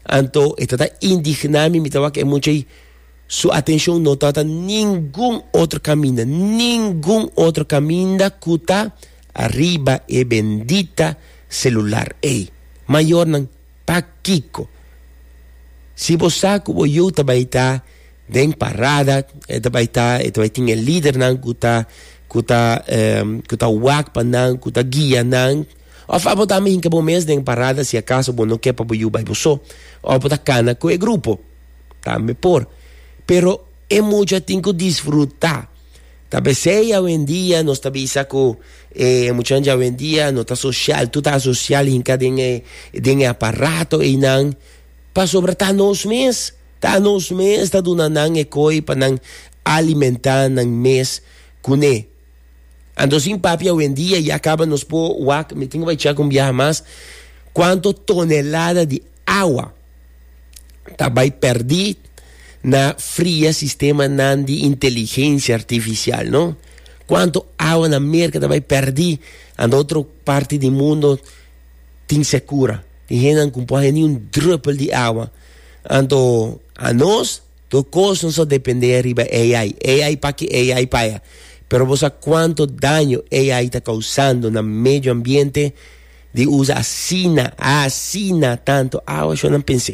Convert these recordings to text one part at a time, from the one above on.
Anto, está indignado, me estaba que mucho su atención no trata ningún otro camino que está arriba e bendita celular. Mayor nan paquico. Si vos saco, yo te voy a estar den parada, te voy a estar, el líder nan que está wakpa nan, que está guia nan. O fabo também que bom mês den parada se acaso bom não quer para boiu vai boso. O para cana com o grupo. Também por. Pero é muito tem que desfrutar. Talvez seja hoje em dia nós também saco muita gente hoje em dia não tá social, tu tá social em cada den aparato e não para sobre tá nos mês tá dando nan e coi para não alimentar nan mês cune. Ando sin papi hoy en día y acaba nos por me tengo que echar con viajar más cuánto tonelada de agua tabai perdi na fría sistema nan de inteligencia artificial, ¿no? Cuánto agua na merca tabai perdi ando otra parte del mundo tin secura tienen con ni un drupal de agua ando a nos to cosas no só depender arriba AI para que AI para. Pero vos sabés cuánto daño AI está causando en el medio ambiente de usar asina tanto agua. Yo no pensé,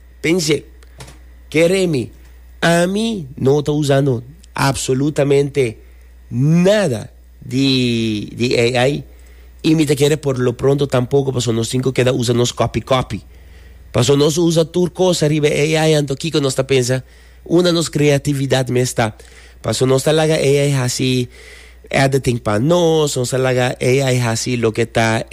quereme, a mí no está usando absolutamente nada de AI y me te quiere por lo pronto tampoco, pues nos cinco queda usando copy. Pues nos usa turcos arriba AI, ando Kiko no está pensa, una nos creatividad me está. Paso no está la AI así editing para nos, no está la AI así lo que está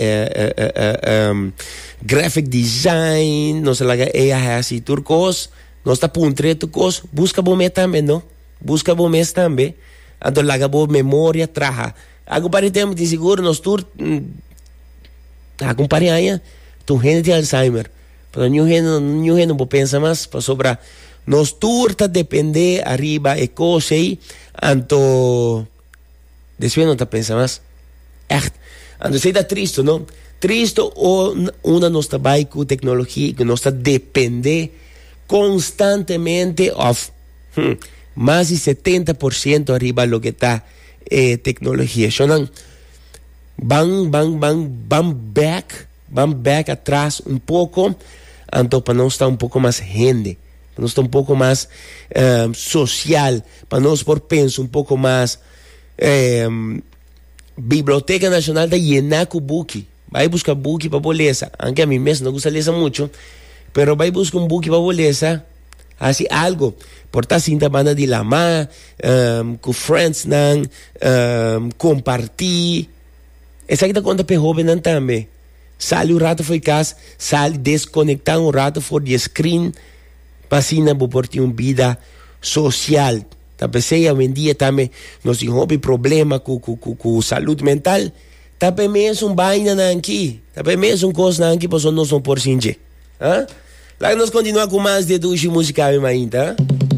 graphic design, no está la AI así turcos, no está puntre turcos, busca bom también, ¿no? Busca bom también, ando la bo memoria traja. Algo para tema de seguro nos tur acompaña aí tu gente de Alzheimer. Pero new gente no pensa más para sobra. Nos turta depender arriba e cosa aí, anto después no te pensa más. Echt, anto se está triste, ¿no? Triste o una nos trabaja con tecnología que nos depende constantemente of más de 70% arriba lo que está tecnología. Son van back atrás un poco, anto para no estar un poco más gente. Para nós estar um pouco mais social, para nós por penso um pouco mais Biblioteca Nacional da llenar com book. Vai buscar book para boleza. Aunque a mim mesmo não gosta de ler muito, pero vai buscar um book para boleza. Assim algo. Portar cinta banda de lama, com friends não, compartir. Essa aqui tá conta para jovem não também. Sale um rato foi casa, sale desconectar um rato for the screen. Pasina por ter uma vida social. Talvez hoje em dia também nós temos problema com saúde mental. Talvez mesmo vaina aqui. Talvez mesmo coisa aqui, pois nós não por singe. Lá nós continuamos com mais de duas musicais ainda.